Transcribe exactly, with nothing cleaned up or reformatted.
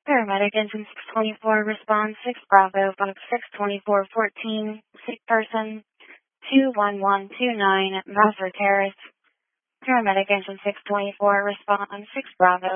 Paramedic engine six twenty-four, respond six Bravo, box six twenty-four fourteen, sick person, two one one two nine, Vassar Terrace. Paramedic engine six twenty-four, respond six Bravo.